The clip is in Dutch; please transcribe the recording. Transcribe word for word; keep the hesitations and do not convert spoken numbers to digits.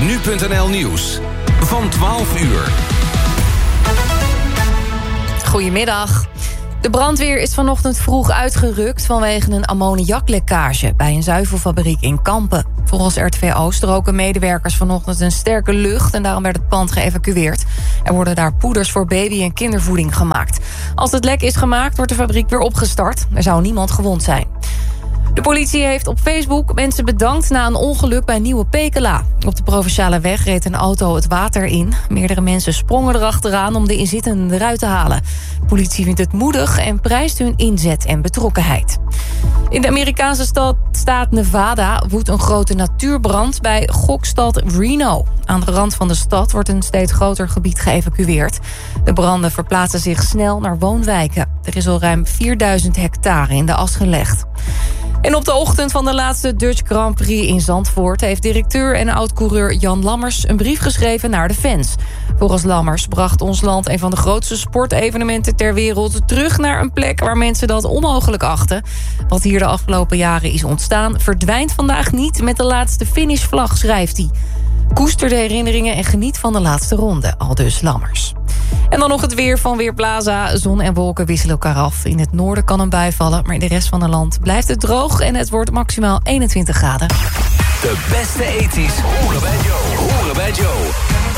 nu punt n l Nieuws van twaalf uur. Goedemiddag. De brandweer is vanochtend vroeg uitgerukt vanwege een ammoniaklekkage bij een zuivelfabriek in Kampen. Volgens R T V Oost roken medewerkers vanochtend een sterke lucht en daarom werd het pand geëvacueerd. Er worden daar poeders voor baby- en kindervoeding gemaakt. Als het lek is gemaakt, wordt de fabriek weer opgestart. Er zou niemand gewond zijn. De politie heeft op Facebook mensen bedankt na een ongeluk bij Nieuwe Pekela. Op de Provinciale weg reed een auto het water in. Meerdere mensen sprongen erachteraan om de inzittenden eruit te halen. De politie vindt het moedig en prijst hun inzet en betrokkenheid. In de Amerikaanse stad, staat Nevada woedt een grote natuurbrand bij gokstad Reno. Aan de rand van de stad wordt een steeds groter gebied geëvacueerd. De branden verplaatsen zich snel naar woonwijken. Er is al ruim vierduizend hectare in de as gelegd. En op de ochtend van de laatste Dutch Grand Prix in Zandvoort heeft directeur en oud-coureur Jan Lammers een brief geschreven naar de fans. Volgens Lammers bracht ons land een van de grootste sportevenementen ter wereld terug naar een plek waar mensen dat onmogelijk achten. Wat hier de afgelopen jaren is ontstaan, verdwijnt vandaag niet met de laatste finishvlag, schrijft hij. Koester de herinneringen en geniet van de laatste ronde, aldus Lammers. En dan nog het weer van Weerplaza. Zon en wolken wisselen elkaar af. In het noorden kan een bui vallen, maar in de rest van het land blijft het droog en het wordt maximaal eenentwintig graden. De beste ethisch horen bij Joe. Horen bij Joe.